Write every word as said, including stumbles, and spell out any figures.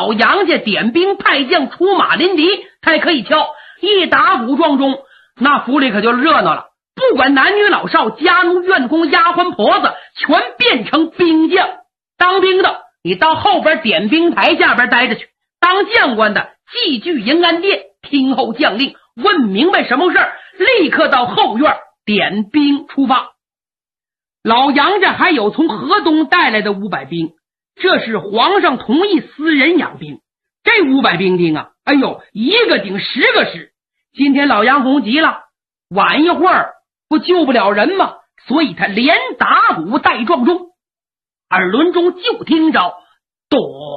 老杨家点兵派将出马临敌，才可以敲。一打鼓撞钟，那府里可就热闹了，不管男女老少，家奴院工丫鬟婆子，全变成兵将。当兵的你到后边点兵台下边待着去，当将官的寄居营安殿，听候将令，问明白什么事儿，立刻到后院点兵出发。老杨家还有从河东带来的五百兵，这是皇上同意私人养兵。这五百兵丁啊，哎呦，一个顶十个师。今天老杨红急了，晚一会儿不救不了人吗？所以他连打鼓带撞钟。耳轮中就听着咚